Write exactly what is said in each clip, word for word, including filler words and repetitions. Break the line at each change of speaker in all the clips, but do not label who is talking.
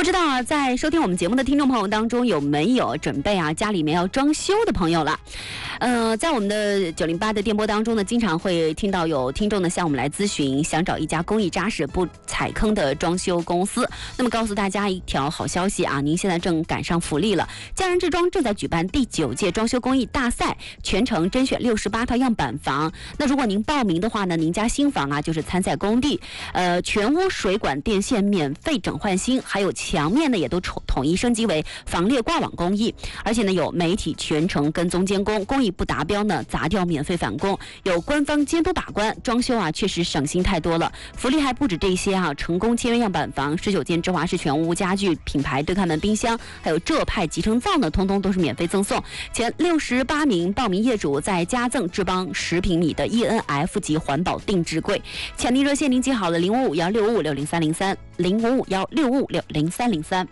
不知道啊，在收听我们节目的听众朋友当中，有没有准备啊家里面要装修的朋友了？呃，在我们的九零八的电波当中呢，经常会听到有听众呢向我们来咨询，想找一家工艺扎实、不踩坑的装修公司。那么告诉大家一条好消息啊，您现在正赶上福利了。佳人制装正在举办第九届装修工艺大赛，全程甄选六十八套样板房。那如果您报名的话呢，您家新房啊就是参赛工地，呃，全屋水管电线免费整换新，还有墙面呢也都统统一升级为防裂挂网工艺，而且呢有媒体全程跟踪监工，工艺不达标呢砸掉免费返工，有官方监督把关，装修啊确实省心太多了。福利还不止这些啊，成功签约样板房、十九件芝华士全屋家具品牌对开门冰箱，还有浙派集成灶呢，通通都是免费赠送。前六十八名报名业主再加赠智邦十平米的 E N F 级环保定制柜。抢订热线您记好了，零五五幺六五六零三零三，零五五幺六五六零三零三。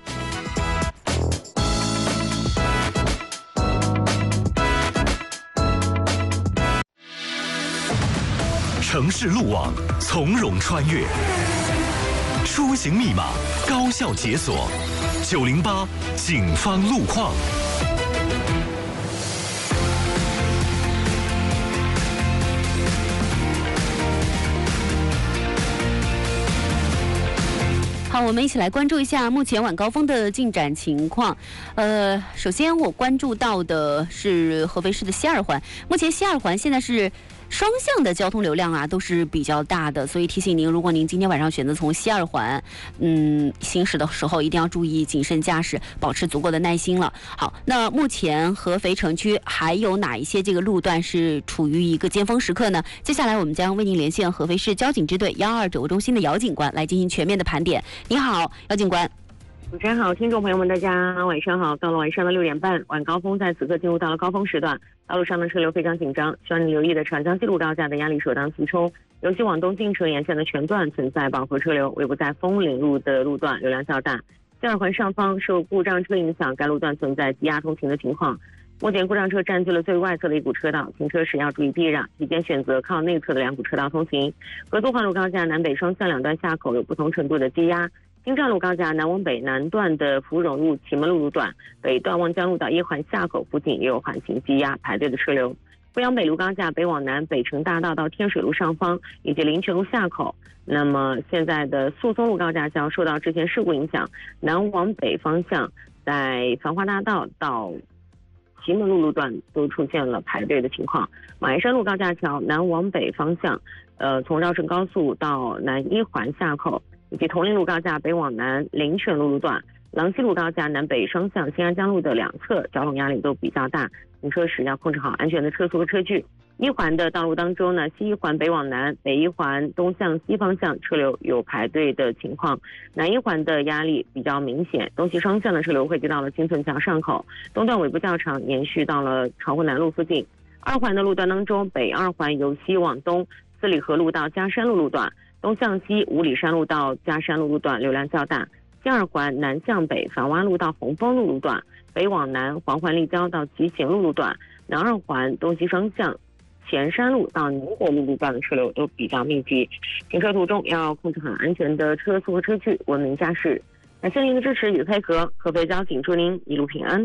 城市路网从容穿越，出行密码高效解锁。九零八警方路况。
好，我们一起来关注一下目前晚高峰的进展情况。呃，首先我关注到的是合肥市的西二环，目前西二环现在是双向的交通流量啊都是比较大的，所以提醒您，如果您今天晚上选择从西二环嗯行驶的时候，一定要注意谨慎驾驶，保持足够的耐心了。好，那目前合肥城区还有哪一些这个路段是处于一个尖峰时刻呢？接下来我们将为您连线合肥市交警支队幺二指挥中心的姚警官来进行全面的盘点。你好，姚警官。
主持人好，听众朋友们，大家晚上好。到了晚上的六点半，晚高峰在此刻进入到了高峰时段，道路上的车流非常紧张，希望你留意的长江西路高架的压力首当其冲，尤其往东进城沿线的全段存在饱和车流，唯不在枫岭路的路段流量较大。西二环上方受故障车影响，该路段存在积压通行的情况。目前故障车占据了最外侧的一股车道，行车时要注意避让，提前选择靠内侧的两股车道通行。合作环路高架南北双向两段下口有不同程度的积压。京站路高架南往北南段的芙蓉路、祁门路路段，北段望江路到一环下口附近也有缓行积压排队的车流。阜阳北路高架北往南，北城大道到天水路上方以及林泉路下口。那么现在的宿松路高架桥受到之前事故影响，南往北方向在繁华大道到祁门路路段都出现了排队的情况。马鞍山路高架桥南往北方向，呃，从绕城高速到南一环下口。以及铜陵路高架北往南林泉路路段、郎西路高架南北双向新安江路的两侧交通压力都比较大，行车时要控制好安全的车速和车距。一环的道路当中呢，西一环北往南、北一环东向西方向车流有排队的情况，南一环的压力比较明显，东西双向的车流汇集到了金村桥上口，东段尾部较长，延续到了长湖南路附近。二环的路段当中，北二环由西往东，四里河路到嘉山路路段，东向西五里山路到嘉山路路段流量较大。新二环南向北繁洼路到红枫路路段，北往南黄环立交到集贤路路段，南二环东西双向前山路到宁国路路段的车流都比较密集，行车途中要控制好安全的车速和车距，文明驾驶。感谢您的支持与配合，合肥交警祝您一路平安。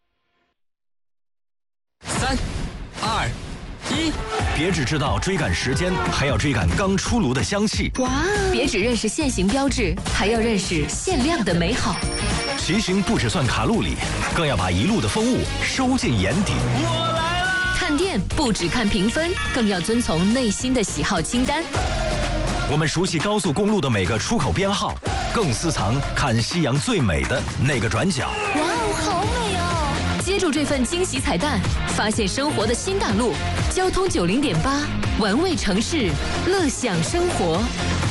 三二一，别只知道追赶时间，还要追赶刚出炉的香气。
哇！别只认识限行标志，还要认识限量的美好。
骑行不只算卡路里，更要把一路的风物收进眼底。
我来了！看店不只看评分，更要遵从内心的喜好清单。
我们熟悉高速公路的每个出口编号，更私藏看夕阳最美的那个转角。
哇哦，好美哦！接住这份惊喜彩蛋，发现生活的新大陆。交通九零点八，玩味城市，乐享生活。